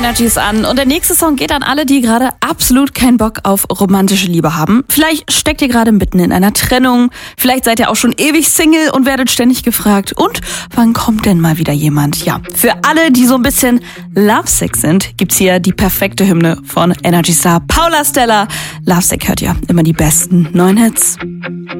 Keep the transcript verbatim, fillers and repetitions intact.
Energies an. Und der nächste Song geht an alle, die gerade absolut keinen Bock auf romantische Liebe haben. Vielleicht steckt ihr gerade mitten in einer Trennung. Vielleicht seid ihr auch schon ewig Single und werdet ständig gefragt. Und wann kommt denn mal wieder jemand? Ja, für alle, die so ein bisschen lovesick sind, gibt's hier die perfekte Hymne von Energy Star Paula Stella. Lovesick hört ihr immer die besten neuen Hits.